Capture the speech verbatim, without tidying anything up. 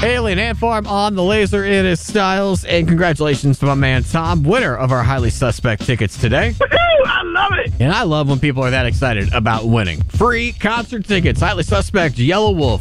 Alien Ant Farm on the laser. It is Styles. And congratulations to my man Tom, winner of our Highly Suspect tickets today. Woohoo! I love it. And I love when people are that excited about winning. Free concert tickets. Highly Suspect, Yellow Wolf.